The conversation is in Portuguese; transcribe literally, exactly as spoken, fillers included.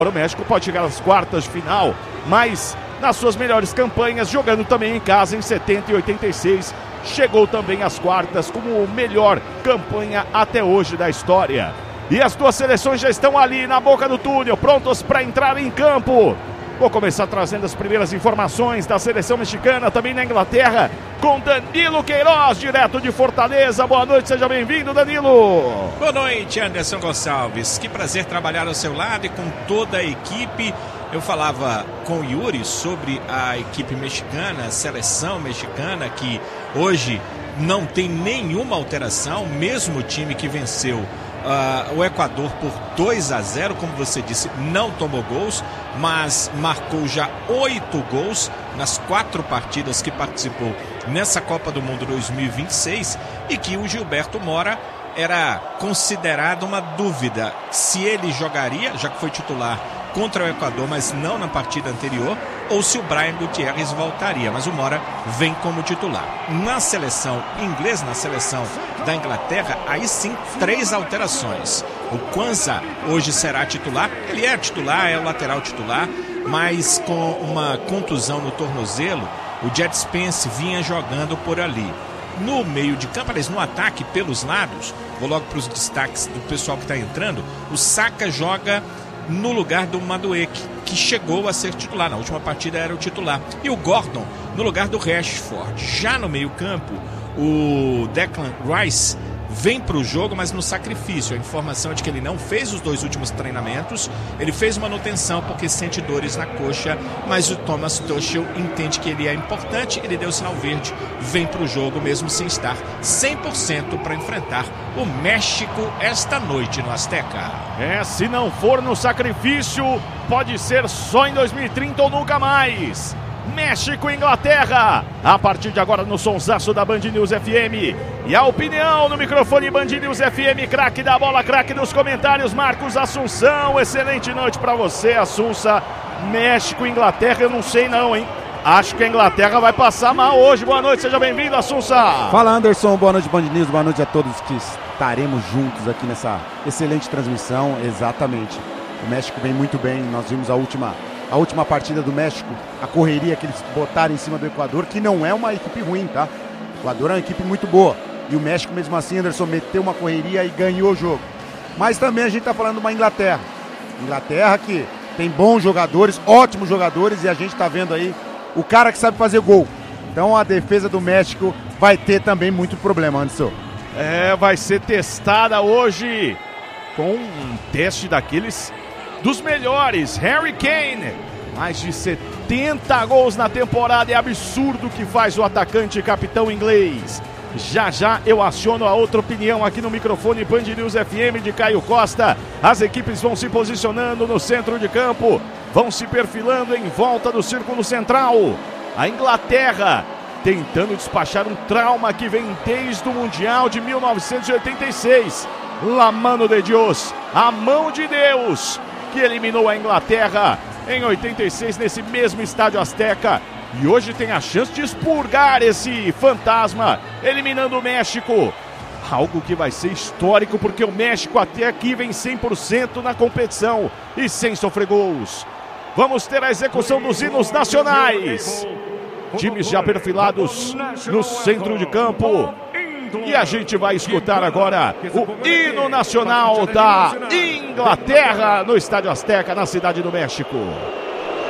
O México pode chegar às quartas de final, mas nas suas melhores campanhas, jogando também em casa em setenta e oitenta e seis, chegou também às quartas como melhor campanha até hoje da história. E as duas seleções já estão ali na boca do túnel, prontos para entrar em campo. Vou começar trazendo as primeiras informações da seleção mexicana, também na Inglaterra, com Danilo Queiroz, direto de Fortaleza. Boa noite, seja bem-vindo, Danilo. Boa noite, Anderson Gonçalves. Que prazer trabalhar ao seu lado e com toda a equipe. Eu falava com o Yuri sobre a equipe mexicana, a seleção mexicana, que hoje não tem nenhuma alteração, mesmo o time que venceu Uh, o Equador por dois a zero, como você disse, não tomou gols, mas marcou já oito gols nas quatro partidas que participou nessa Copa do Mundo dois mil e vinte e seis, e que o Gilberto Mora era considerado uma dúvida se ele jogaria, já que foi titular contra o Equador, mas não na partida anterior, ou se o Brian Gutierrez voltaria, mas o Mora vem como titular. Na seleção inglesa, na seleção da Inglaterra, aí sim, três alterações. O Kwanzaa hoje será titular, ele é titular, é o lateral titular, mas com uma contusão no tornozelo, o Jet Spence vinha jogando por ali. No meio de campo, aliás, no ataque pelos lados, vou logo para os destaques do pessoal que está entrando, o Saka joga no lugar do Madueke, que chegou a ser titular, na última partida era o titular, e o Gordon no lugar do Rashford. Já no meio campo, o Declan Rice vem para o jogo, mas no sacrifício. A informação é de que ele não fez os dois últimos treinamentos, ele fez manutenção porque sente dores na coxa, mas o Thomas Tuchel entende que ele é importante, ele deu sinal verde, vem para o jogo mesmo sem estar cem por cento para enfrentar o México esta noite no Azteca. É, se não for no sacrifício, pode ser só em dois mil e trinta ou nunca mais. México e Inglaterra, a partir de agora no sonsaço da Band News F M. E a opinião no microfone Band News F M, craque da bola, craque dos comentários, Marcos Assunção. Excelente noite pra você, Assunça. México e Inglaterra, eu não sei não, hein? Acho que a Inglaterra vai passar mal hoje. Boa noite, seja bem-vindo, Assunça. Fala, Anderson, boa noite, Band News, boa noite a todos que estaremos juntos aqui nessa excelente transmissão. Exatamente, o México vem muito bem, nós vimos a última... A última partida do México, a correria que eles botaram em cima do Equador, que não é uma equipe ruim, tá? O Equador é uma equipe muito boa. E o México, mesmo assim, Anderson, meteu uma correria e ganhou o jogo. Mas também a gente tá falando de uma Inglaterra. Inglaterra que tem bons jogadores, ótimos jogadores, e a gente tá vendo aí o cara que sabe fazer gol. Então a defesa do México vai ter também muito problema, Anderson. É, vai ser testada hoje com um teste daqueles... dos melhores. Harry Kane, mais de setenta gols na temporada, é absurdo o que faz o atacante e capitão inglês. Já já eu aciono a outra opinião aqui no microfone Band News F M de Caio Costa. As equipes vão se posicionando no centro de campo, vão se perfilando em volta do círculo central. A Inglaterra tentando despachar um trauma que vem desde o Mundial de mil novecentos e oitenta e seis. La mano de Dios, a mão de Deus, que eliminou a Inglaterra em oitenta e seis nesse mesmo estádio Azteca. E hoje tem a chance de expurgar esse fantasma, eliminando o México. Algo que vai ser histórico, porque o México até aqui vem cem por cento na competição e sem sofrer gols. Vamos ter a execução dos hinos nacionais. Times já perfilados no centro de campo. E a gente vai escutar agora o hino nacional da Inglaterra no Estádio Azteca, na Cidade do México.